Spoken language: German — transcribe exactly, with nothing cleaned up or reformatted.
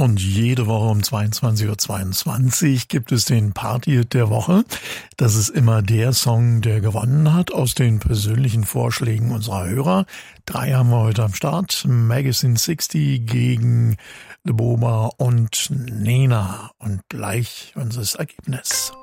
Und jede Woche um zweiundzwanzig Uhr zweiundzwanzig gibt es den Party-Hit der Woche. Das ist immer der Song, der gewonnen hat aus den persönlichen Vorschlägen unserer Hörer. Drei haben wir heute am Start. Magazine sechzig gegen Leboma und Nena. Und gleich unser Ergebnis.